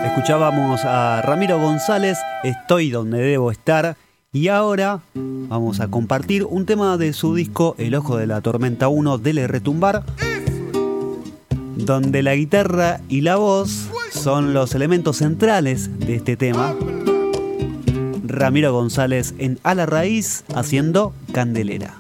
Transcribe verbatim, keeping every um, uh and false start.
Escuchábamos a Ramiro González, Estoy donde debo estar. Y ahora vamos a compartir un tema de su disco El Ojo de la Tormenta uno, Dele Retumbar, donde la guitarra y la voz son los elementos centrales de este tema. Ramiro González en A la Raíz haciendo Candelera.